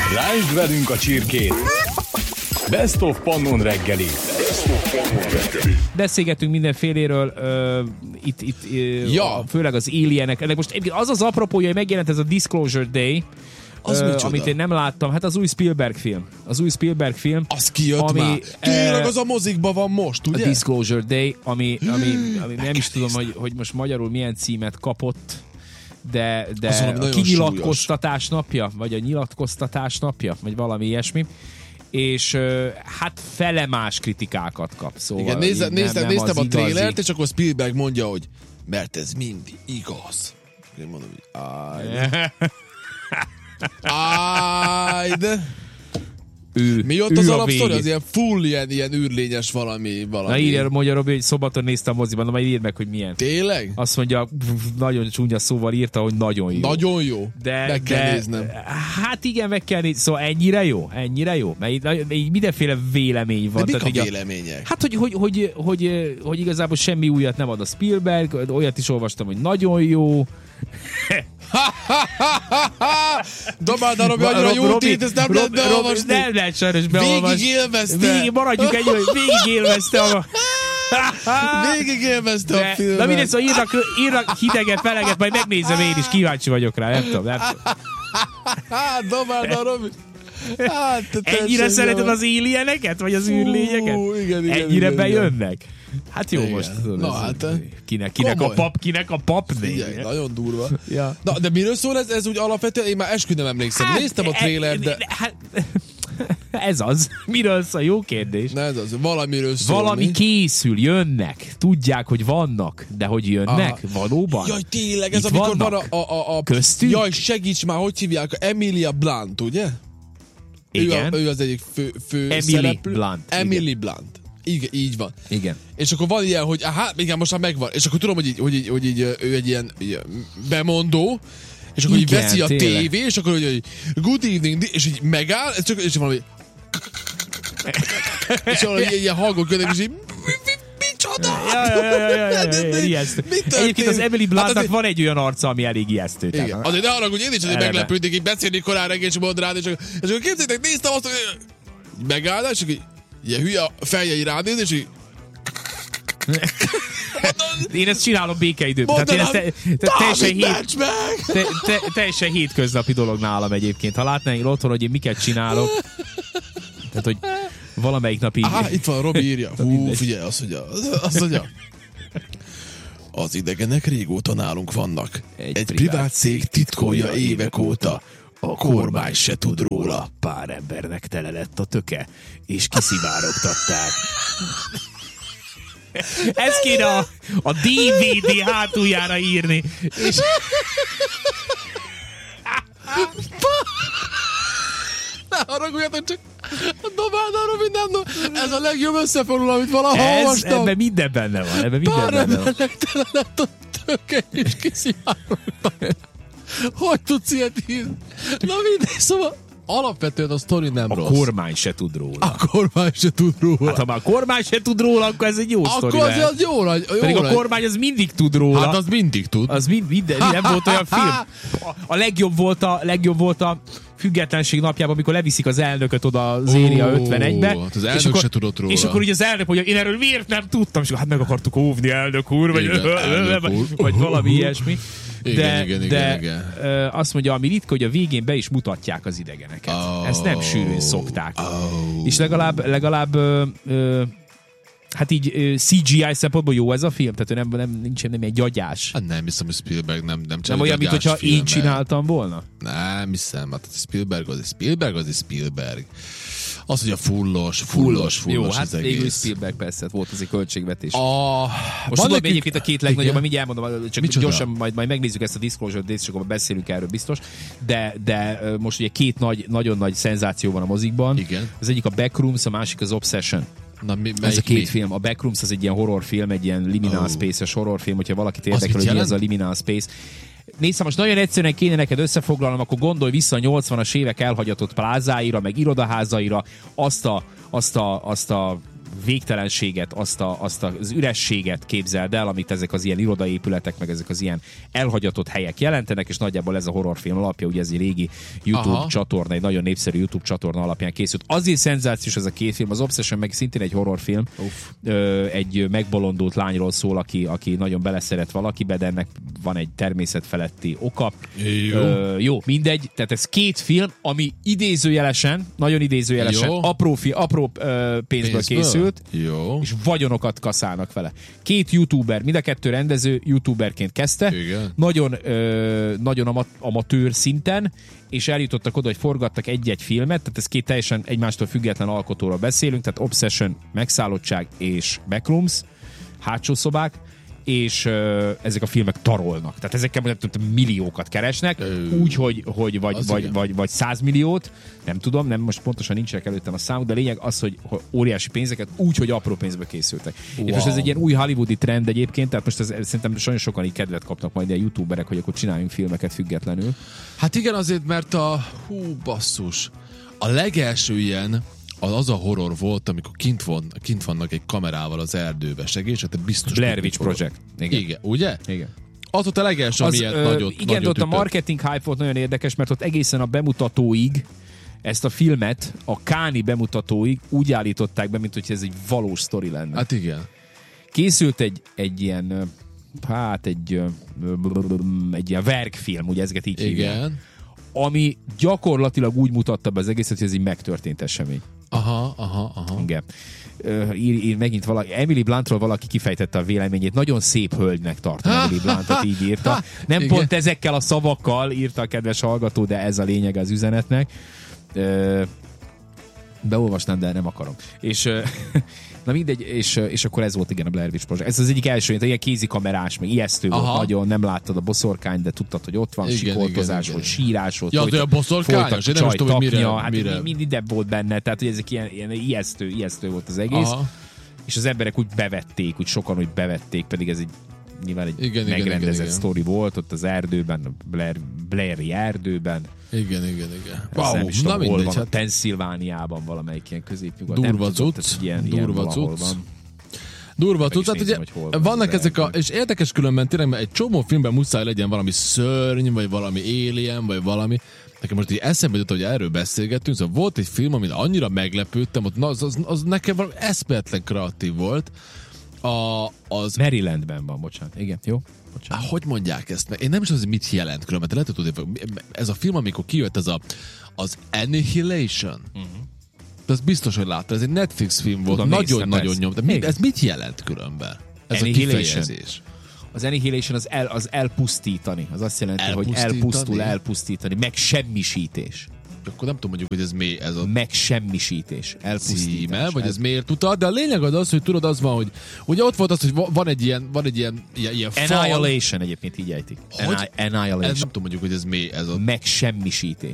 Ráncsd velünk a csirkét! Best of Pannon reggeli. Beszélgetünk mindenféléről, főleg az Alienek. Most az az apropója, hogy megjelent ez a Disclosure Day, amit én nem láttam, hát az új Spielberg film. Az kijött már. Tényleg az a mozikban van most, ugye? A Disclosure Day, ami nem is tudom, hogy most magyarul milyen címet kapott, de a kinyilatkoztatás napja, vagy a nyilatkoztatás napja, vagy valami ilyesmi. És hát fele más kritikákat kap. Szóval igen, néztem a trailert, és akkor Spielberg mondja, hogy mert ez mind igaz. Én mondom, hogy de... Mi ott az alapsztori? Az ilyen full, ilyen űrlényes valami. Na írja Magyar Robi, hogy szombaton néztem a moziban, de majd írd meg, hogy milyen. Tényleg? Azt mondja, nagyon csúnya szóval írta, hogy nagyon jó. Nagyon jó? Meg kell néznem. Hát igen, meg kell nézni. Szóval ennyire jó. Mert így mindenféle vélemény van. De mik a vélemények? Hát, hogy igazából semmi újat nem ad a Spielberg, olyat is olvastam, hogy nagyon jó. Dobáld a Robi annyira jó tét, ezt nem lehet beolvasni. Nem lehet sajnos beolvasni. Végig élvezte. Maradjuk egy, hogy végig élvezte Végig élvezte a filmet. Na mindegy, szóval írnak hideget, feleget, majd megnézem én is, kíváncsi vagyok rá, nem tudom. Dobáld a Robi. Ennyire szereted az Alieneket, vagy az űrlényeket? Ennyire bejönnek? Hát jó, most tudod. Na hát. Kinek a pap név? Nagyon durva. Ja. Na, de miről szól ez úgy alapvetően? Én már eskü nem emlékszem. Néztem a trailer, de... Ez az. Miről szól? Jó kérdés. Na ez az. Valamiről szól. Valami készül, jönnek. Tudják, hogy vannak, de hogy jönnek? Valóban? Jaj, tényleg, ez amikor van a... Köztünk? Jaj, segíts már, hogy hívják? Emilia Blunt, ugye? Igen. Ő az egyik fő Emily Blunt. Igen, így van. Igen. És akkor van ilyen, hogy igen, most már megvan. És akkor tudom, hogy így ő egy ilyen bemondó, és akkor így veszi a tévé, és akkor hogy good evening, és így megáll, és valami és valami ilyen hangok jönnek, és így micsoda? Ijesztő. Egyébként az Emily Bluntnak van egy olyan arca, ami elég ijesztő. Igen. Azért ne haragudj, én is azért meglepődnék, így beszélni korán reggel, és mond rád, és akkor képzeljétek, néztem azt, hogy megáll, és akkor ilyen hülye feljei rád néz, és így... Én ezt csinálom békeidőben. Teljesen hétköznapi dolog nálam egyébként. Ha látnánk otthon, hogy én miket csinálok, tehát, hogy valamelyik nap így... Itt van, Robi írja. Figyelj, azt mondja. Az idegenek régóta nálunk vannak. Egy privát cég titkolja évek óta. A kormány se tud róla. Pár embernek tele lett a töke, és kiszivárogtatták. Ezt kéne a DVD hátuljára írni. És... Ne haragudjatok, csak dobáld arra minden. Ez a legjobb összefoglaló, amit valaha olvastam. Ebben minden benne van. Pár embernek tele lett a töke, és kiszivárogtatták. Hogy tudsz ilyet írni? Na mindegy, szóval alapvetően a sztori nem rossz. A kormány se tud róla. Hát ha már a kormány se tud róla, akkor ez egy jó sztori lehet. Akkor az jó nagy. Pedig a kormány az mindig tud róla. Hát az mindig tud. Az minden, nem volt olyan film. A legjobb volt a Függetlenség napjában, amikor leviszik az elnököt oda az Éria 51-be. Hát az elnök se tudott róla. És akkor ugye az elnök mondja, én erről miért nem tudtam? És akkor hát meg akartuk óvni, elnök úr, vagy valami ilyesmi. Igen. Azt mondja, ami ritka, hogy a végén be is mutatják az idegeneket. Ezt nem sűrűn szokták. És legalább hát így CGI szempontból jó ez a film? Tehát nincsen nem egy gyagyás. Hát nem hiszem, hogy Spielberg nem csinál. Nem olyan, mint hogyha én csináltam volna? Nem hiszem, hát Spielberg az Spielberg. Az, hogy a fullos jó, hát végül Spielberg persze, volt az egy költségvetés. Most tudom, egyébként a két legnagyobb, mindjárt elmondom, csak gyorsan majd megnézzük ezt a Disclosure Day-t, és akkor beszélünk erről biztos, de most ugye két nagyon nagy szenzáció van a mozikban. Igen. Az egyik a Backrooms, a másik az Obsession. Ez a két film. A Backrooms az egy ilyen horrorfilm, egy ilyen liminal space-es horrorfilm, hogyha valakit érdekel, hogy mi ez a liminal space. Nézd, most nagyon egyszerűen kéne neked összefoglalnom, akkor gondolj vissza a 80-as évek elhagyatott plázáira, meg irodaházaira, azt a végtelenséget, azt az ürességet képzeld el, amit ezek az ilyen irodaépületek, meg ezek az ilyen elhagyatott helyek jelentenek, és nagyjából ez a horrorfilm alapja, ugye ez egy régi YouTube csatorna, egy nagyon népszerű YouTube csatorna alapján készült. Azért szenzációs ez a két film, az Obsession meg szintén egy horrorfilm, egy megbolondult lányról szól, aki nagyon beleszeret valakibe, de ennek van egy természetfeletti oka. Jó, mindegy, tehát ez két film, ami idézőjelesen, nagyon idézőjelesen, apró pénzből készült, és vagyonokat kaszálnak vele. Két youtuber, mind a kettő rendező youtuberként kezdte, nagyon amatőr szinten, és eljutottak oda, hogy forgattak egy-egy filmet, tehát ez két teljesen egymástól független alkotóról beszélünk, tehát Obsession, megszállottság és Backrooms, hátsó szobák, és ezek a filmek tarolnak. Tehát ezekkel milliókat keresnek, úgy, hogy vagy 100 milliót, nem tudom, nem most pontosan nincsenek előttem a számok, de a lényeg az, hogy óriási pénzeket, úgy, hogy apró pénzbe készültek. Wow. És most ez egy ilyen új hollywoodi trend egyébként, tehát most szerintem nagyon sokan így kedvet kapnak majd a youtuberek, hogy akkor csináljunk filmeket függetlenül. Hát igen, azért, mert basszus, a legelső ilyen az a horror volt, amikor kint vannak egy kamerával az erdőbe, segíts, hát biztos... Blair Witch Project. Igen, ugye? Igen. Az ott a legelső, ami ilyen nagyot igen, ott a marketing hype volt nagyon érdekes, mert ott egészen a bemutatóig ezt a filmet, a Cannes-i bemutatóig úgy állították be, mint hogy ez egy valós sztori lenne. Hát igen. Készült egy ilyen ilyen verkfilm, ugye ezeket így hívják. Ami gyakorlatilag úgy mutatta be az egészet, hogy ez egy megtörtént esemény. Aha. Igen. Ír megint Emily Bluntról valaki kifejtette a véleményét. Nagyon szép hölgynek tartom Emily Bluntot, így írta. Nem igen. Pont ezekkel a szavakkal írta a kedves hallgató, de ez a lényeg az üzenetnek. Beolvasnám, de nem akarom. És na mindegy, és akkor ez volt igen a Blair Witch Project. Ez az egyik első, ilyen kézikamerás, meg ijesztő volt nagyon, nem láttad a boszorkányt, de tudtad, hogy ott van, sikoltozás volt, sírás volt. Ja, de a boszorkányos, én nem is tudom, hogy mire. Mind volt benne, tehát hogy ezek ilyen ijesztő volt az egész. Aha. És az emberek úgy bevették, úgy sokan úgy bevették, pedig ez egy nyilván egy megrendezett sztori volt ott az erdőben, Blair-i erdőben. Igen. Wow, nem is tudom, hol van, Pennsylvániában valamelyik ilyen középnyugat. Durva cucc. Durva cucc. Hát ugye vannak ezek és érdekes különben tényleg, mert egy csomó filmben muszáj legyen valami szörny, vagy valami alien, vagy valami. Nekem most így eszembe jutott, hogy erről beszélgettünk, szóval volt egy film, amin annyira meglepődtem, ott az nekem valami eszméletlen kreatív volt. Az Marylandben van, bocsánat. Igen, jó? Bocsánat. Hogy mondják ezt? Én nem is az, hogy mit jelent különben. Lehet, hogy ez a film, amikor kijött az Annihilation. De az biztos, hogy láttad. Ez egy Netflix film volt. Nagyon-nagyon nyom. De ez mit jelent különben? Ez Annihilation. A kifejezés. Az Annihilation az elpusztítani. Az azt jelenti, hogy elpusztítani. Megsemmisítés. Akkor nem tudom mondjuk, hogy ez mi ez a... Megsemmisítés. Elpusztítás. Vagy ez miért utal, de a lényeg az, hogy tudod, az van, hogy ugye ott volt az, hogy van egy ilyen Annihilation egyébként így ejtik. Annihilation. Nem tudom mondjuk, hogy ez mi ez a... Megsemmisítés.